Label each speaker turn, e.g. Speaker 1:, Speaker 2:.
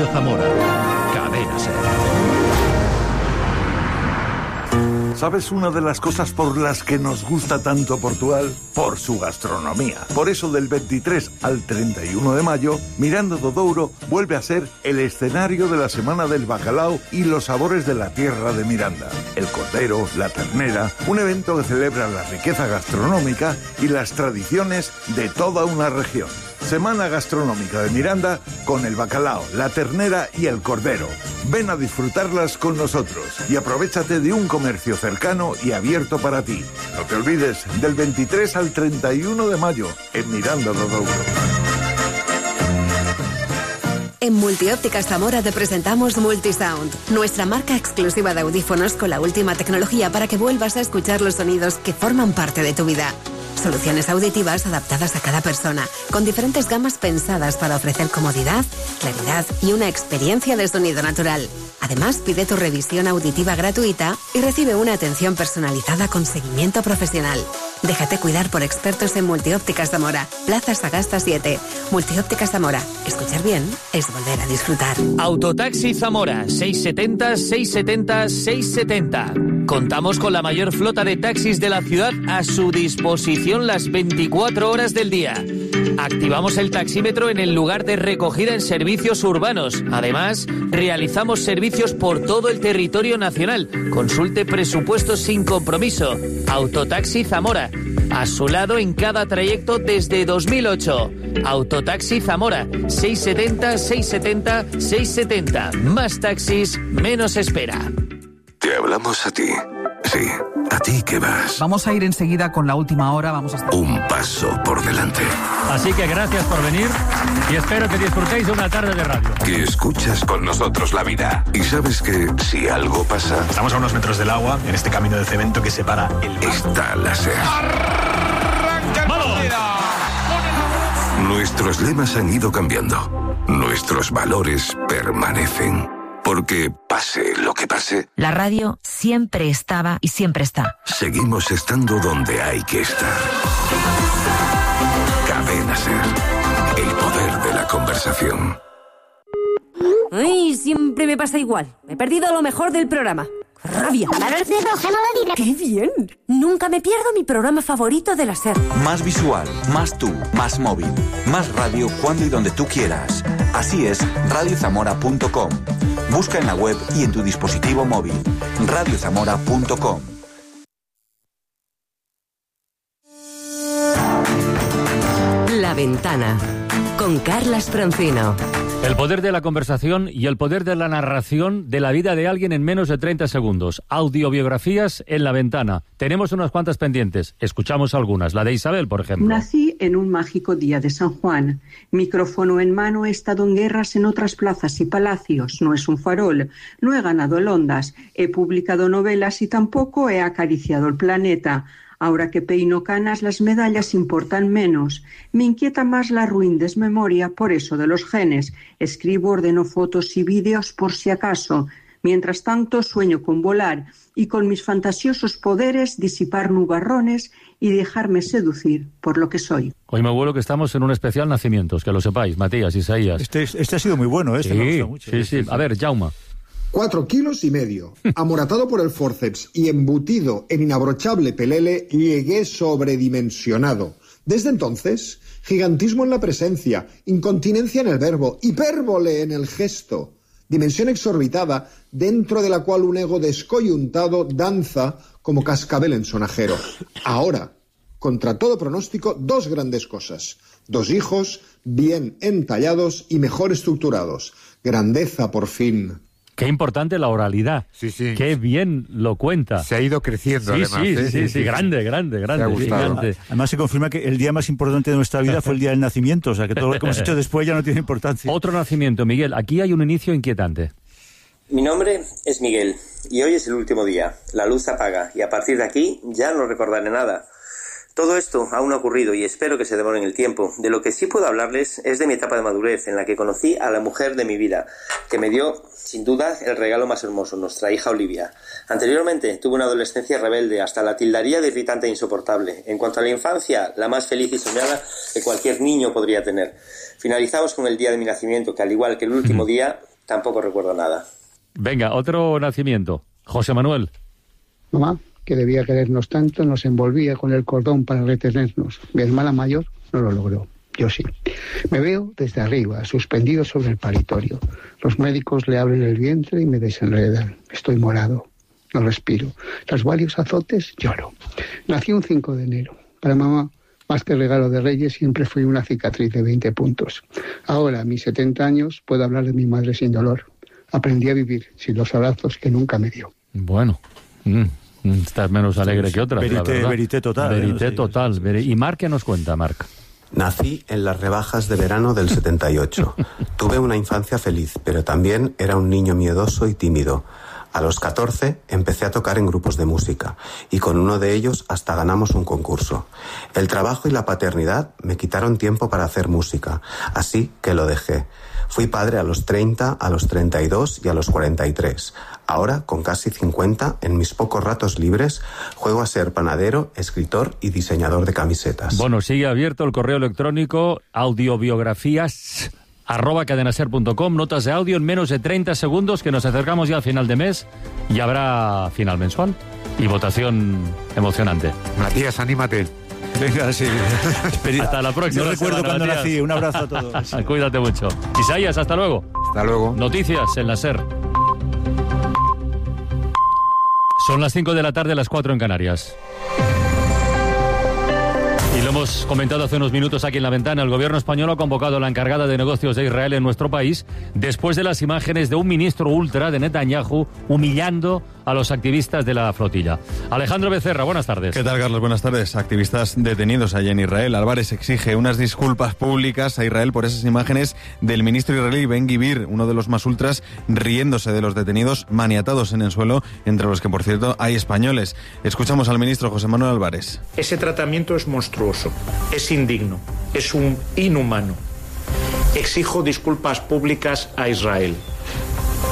Speaker 1: Radio Zamora. Cadena SER.
Speaker 2: ¿Sabes una de las cosas por las que nos gusta tanto Portugal? Por su gastronomía. Por eso del 23 al 31 de mayo, Miranda do Douro vuelve a ser el escenario de la Semana del Bacalao y los sabores de la tierra de Miranda. El cordero, la ternera, un evento que celebra la riqueza gastronómica y las tradiciones de toda una región. Semana Gastronómica de Miranda con el bacalao, la ternera y el cordero. Ven a disfrutarlas con nosotros y aprovéchate de un comercio cercano y abierto para ti. No te olvides, del 23 al 31 de mayo en Miranda do Douro.
Speaker 3: En Multiópticas Zamora te presentamos Multisound, nuestra marca exclusiva de audífonos con la última tecnología para que vuelvas a escuchar los sonidos que forman parte de tu vida. Soluciones auditivas adaptadas a cada persona, con diferentes gamas pensadas para ofrecer comodidad, claridad y una experiencia de sonido natural. Además, pide tu revisión auditiva gratuita y recibe una atención personalizada con seguimiento profesional. Déjate cuidar por expertos en Multiópticas Zamora, Plaza Sagasta 7. Multiópticas Zamora. Escuchar bien es volver a disfrutar.
Speaker 4: Autotaxi Zamora, 670 670 670. Contamos con la mayor flota de taxis de la ciudad a su disposición las 24 horas del día. Activamos el taxímetro en el lugar de recogida en servicios urbanos. Además, realizamos servicios por todo el territorio nacional. Consulte presupuestos sin compromiso. Autotaxi Zamora. A su lado en cada trayecto desde 2008. Autotaxi Zamora. 670 670 670. Más taxis, menos espera.
Speaker 5: Te hablamos a ti. Sí, a ti que vas.
Speaker 6: Vamos a ir enseguida con la última hora. Vamos a estar...
Speaker 5: Un paso por delante.
Speaker 7: Así que gracias por venir y espero que disfrutéis de una tarde de radio.
Speaker 5: Que escuchas con nosotros la vida. Y sabes que si algo pasa...
Speaker 8: Estamos a unos metros del agua, en este camino de cemento que separa el...
Speaker 5: Está la SER.
Speaker 8: ¡Vamos!
Speaker 5: Nuestros lemas han ido cambiando. Nuestros valores permanecen. Porque pase lo que pase,
Speaker 9: la radio siempre estaba y siempre está.
Speaker 5: Seguimos estando donde hay que estar. Cadena SER. El poder de la conversación.
Speaker 10: Ay, siempre me pasa igual. He perdido lo mejor del programa. ¡Rabia! ¡Qué bien! Nunca me pierdo mi programa favorito de la SER.
Speaker 11: Más visual, más tú, más móvil. Más radio cuando y donde tú quieras. Así es, radiozamora.com. Busca en la web y en tu dispositivo móvil. radiozamora.com.
Speaker 3: La Ventana, con Carlas Francino.
Speaker 7: El poder de la conversación y el poder de la narración de la vida de alguien en menos de 30 segundos. Audiobiografías en La Ventana. Tenemos unas cuantas pendientes. Escuchamos algunas. La de Isabel, por ejemplo.
Speaker 12: Nací en un mágico día de San Juan. Micrófono en mano, he estado en guerras en otras plazas y palacios. No es un farol. No he ganado el Ondas. He publicado novelas y tampoco he acariciado el planeta. Ahora que peino canas, las medallas importan menos. Me inquieta más la ruin desmemoria por eso de los genes. Escribo, ordeno fotos y vídeos por si acaso. Mientras tanto, sueño con volar y con mis fantasiosos poderes disipar nubarrones y dejarme seducir por lo que soy.
Speaker 7: Hoy me abuelo que estamos en un especial nacimientos, que lo sepáis, Matías, Isaías.
Speaker 13: Este ha sido muy bueno,
Speaker 7: sí,
Speaker 13: me gusta mucho.
Speaker 7: Sí. A ver, Jauma.
Speaker 14: 4,5 kilos, amoratado por el forceps y embutido en inabrochable pelele, llegué sobredimensionado. Desde entonces, gigantismo en la presencia, incontinencia en el verbo, hipérbole en el gesto, dimensión exorbitada dentro de la cual un ego descoyuntado danza como cascabel en sonajero. Ahora, contra todo pronóstico, 2 grandes cosas. 2 hijos, bien entallados y mejor estructurados. Grandeza, por fin.
Speaker 7: Qué importante la oralidad.
Speaker 13: Sí.
Speaker 7: Qué bien lo cuenta.
Speaker 13: Se ha ido creciendo, además.
Speaker 7: Sí. Grande. Gigante.
Speaker 13: Además se confirma que el día más importante de nuestra vida fue el día del nacimiento. O sea, que todo lo que hemos hecho después ya no tiene importancia.
Speaker 7: Otro nacimiento, Miguel. Aquí hay un inicio inquietante.
Speaker 15: Mi nombre es Miguel y hoy es el último día. La luz se apaga y a partir de aquí ya no recordaré nada. Todo esto aún no ha ocurrido y espero que se demore en el tiempo. De lo que sí puedo hablarles es de mi etapa de madurez, en la que conocí a la mujer de mi vida, que me dio, sin duda, el regalo más hermoso, nuestra hija Olivia. Anteriormente tuve una adolescencia rebelde, hasta la tildaría de irritante e insoportable. En cuanto a la infancia, la más feliz y soñada que cualquier niño podría tener. Finalizamos con el día de mi nacimiento, que al igual que el último día, tampoco recuerdo nada.
Speaker 7: Venga, otro nacimiento. José Manuel.
Speaker 16: Mamá, que debía querernos tanto, nos envolvía con el cordón para retenernos. Mi hermana mayor no lo logró. Yo sí. Me veo desde arriba, suspendido sobre el paritorio. Los médicos le abren el vientre y me desenredan. Estoy morado. No respiro. Tras varios azotes, lloro. Nací un 5 de enero. Para mamá, más que regalo de Reyes, siempre fui una cicatriz de 20 puntos. Ahora, a mis 70 años, puedo hablar de mi madre sin dolor. Aprendí a vivir sin los abrazos que nunca me dio.
Speaker 7: Bueno, estás menos alegre que otras, la verdad.
Speaker 13: Verité total.
Speaker 7: Verité total. ¿Y Marc qué nos cuenta, Marc?
Speaker 17: Nací en las rebajas de verano del 78. Tuve una infancia feliz, pero también era un niño miedoso y tímido. A los 14 empecé a tocar en grupos de música y con uno de ellos hasta ganamos un concurso. El trabajo y la paternidad me quitaron tiempo para hacer música, así que lo dejé. Fui padre a los 30, a los 32 y a los 43. Ahora, con casi 50, en mis pocos ratos libres, juego a ser panadero, escritor y diseñador de camisetas.
Speaker 7: Bueno, sigue abierto el correo electrónico audiobiografías@cadenaser.com. Notas de audio en menos de 30 segundos, que nos acercamos ya al final de mes y habrá final mensual y votación emocionante.
Speaker 18: Matías, anímate.
Speaker 13: Venga, sí.
Speaker 7: Hasta la próxima.
Speaker 13: No recuerdo cuando
Speaker 7: Matías.
Speaker 13: nací. Un abrazo a todos.
Speaker 7: Cuídate mucho. Isaías, hasta luego.
Speaker 18: Hasta luego.
Speaker 7: Noticias en la SER. Son las 5 de la tarde, las 4 en Canarias. Y lo hemos comentado hace unos minutos aquí en La Ventana. El gobierno español ha convocado a la encargada de negocios de Israel en nuestro país después de las imágenes de un ministro ultra de Netanyahu humillando a los activistas de la flotilla. Alejandro Becerra, buenas tardes.
Speaker 19: ¿Qué tal, Carlos? Buenas tardes. Activistas detenidos allí en Israel. Álvarez exige unas disculpas públicas a Israel por esas imágenes del ministro israelí Ben Gvir, uno de los más ultras, riéndose de los detenidos maniatados en el suelo, entre los que, por cierto, hay españoles. Escuchamos al ministro José Manuel Álvarez.
Speaker 20: Ese tratamiento es monstruoso, es indigno, es un inhumano. Exijo disculpas públicas a Israel.